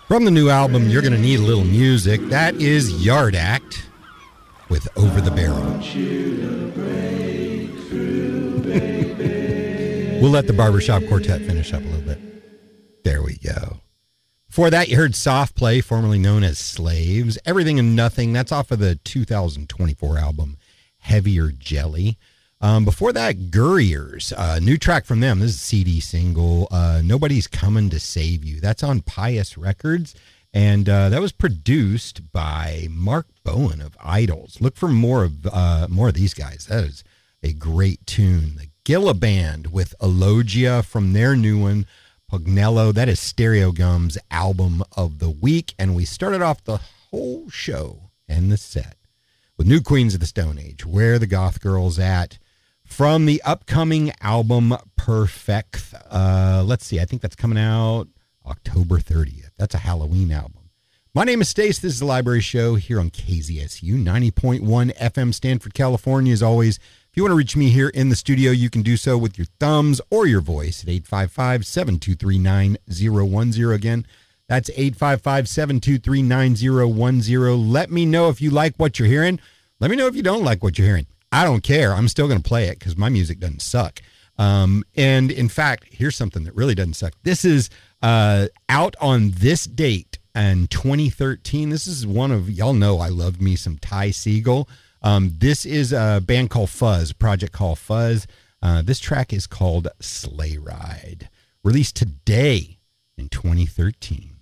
From the new album, You're Gonna Need a Little Music, that is Yard Act with Over the Barrel. We'll let the Barbershop Quartet finish up a little bit. There we go. Before that, you heard Soft Play, formerly known as Slaves. Everything and Nothing, that's off of the 2024 album, Heavier Jelly. Before that, Gurriers, new track from them. This is a CD single, Nobody's Coming to Save You. That's on Pious Records, and that was produced by Mark Bowen of Idols. Look for more of these guys. That is a great tune. The Gilla Band with Elogia from their new one, Pugnello. That is Stereo Gum's album of the week, and we started off the whole show and the set with New Queens of the Stone Age, Where the Goth Girls At, from the upcoming album Perfect. Let's see, I think that's coming out October 30th. That's a Halloween album. My name is Stace. This is the Library Show here on KZSU 90.1 FM, Stanford, California. As always, if you want to reach me here in the studio, you can do so with your thumbs or your voice at 855-723-9010. Again, that's 855-723-9010. Let me know if you like what you're hearing. Let me know if you don't like what you're hearing. I don't care. I'm still going to play it because my music doesn't suck. And in fact, here's something that really doesn't suck. This is out on this date in 2013. This is one of, y'all know I love me some Ty Segall. This is a band called Fuzz, a project called Fuzz. This track is called Sleigh Ride, released today in 2013.